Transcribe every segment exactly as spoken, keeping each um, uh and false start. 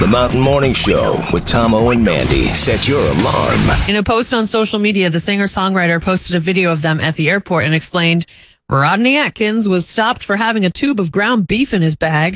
The Mountain Morning Show with Tomo and Mandy. Set your alarm. In a post on social media, the singer-songwriter posted a video of them at the airport and explained Rodney Atkins was stopped for having a tube of ground beef in his bag.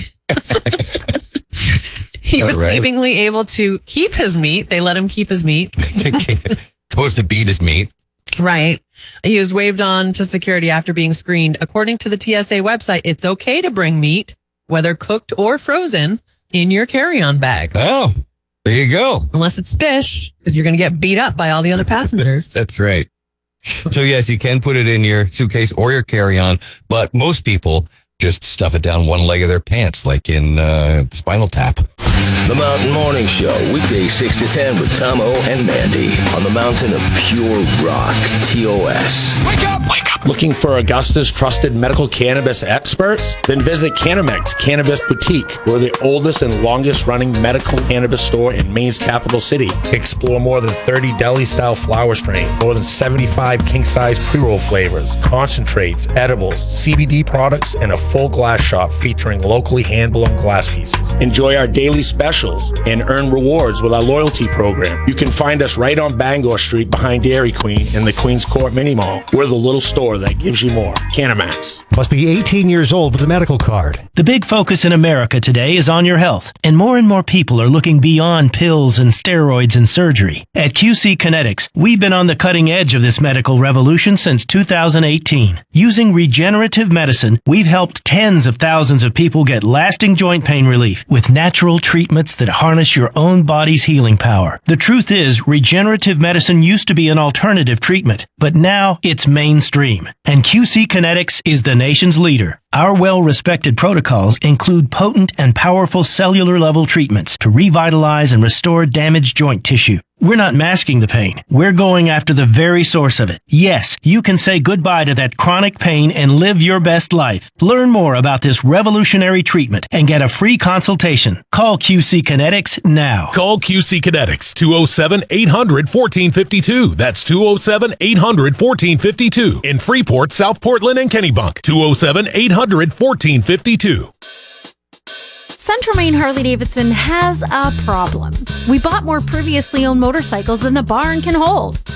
He was right. seemingly able to keep his meat. They let him keep his meat. Supposed to beat his meat. Right. He was waved on to security after being screened. According to the T S A website, it's okay to bring meat, whether cooked or frozen, in your carry-on bag. Oh, there you go. Unless it's fish, because you're going to get beat up by all the other passengers. That's right. So, yes, you can put it in your suitcase or your carry-on, but most people just stuff it down one leg of their pants, like in uh, Spinal Tap. The Mountain Morning Show, weekdays six to ten with Tomo and Mandy on the mountain of pure rock, T O S. Wake up! Wake up! Looking for Augusta's trusted medical cannabis experts? Then visit Canamex Cannabis Boutique. We're the oldest and longest running medical cannabis store in Maine's capital city. Explore more than thirty deli-style flower strains, more than seventy-five king-size pre-roll flavors, concentrates, edibles, C B D products, and a full glass shop featuring locally hand-blown glass pieces. Enjoy our daily specials and earn rewards with our loyalty program. You can find us right on Bangor Street behind Dairy Queen in the Queens Court Mini Mall. We're the little store that gives you more. Canamax. Must be eighteen years old with a medical card. The big focus in America today is on your health, and more and more people are looking beyond pills and steroids and surgery. At Q C Kinetics, we've been on the cutting edge of this medical revolution since two thousand eighteen. Using regenerative medicine, we've helped tens of thousands of people get lasting joint pain relief with natural treatments that harness your own body's healing power. The truth is, regenerative medicine used to be an alternative treatment, but now it's mainstream. And Q C Kinetics is the nation's leader. Our well-respected protocols include potent and powerful cellular-level treatments to revitalize and restore damaged joint tissue. We're not masking the pain. We're going after the very source of it. Yes, you can say goodbye to that chronic pain and live your best life. Learn more about this revolutionary treatment and get a free consultation. Call Q C Kinetics now. Call Q C Kinetics, two oh seven, eight hundred, fourteen fifty-two. That's two oh seven, eight hundred, fourteen fifty-two. In Freeport, South Portland, and Kennebunk, two oh seven, eight hundred, fourteen fifty-two. Central Maine Harley-Davidson has a problem. We bought more previously owned motorcycles than the barn can hold.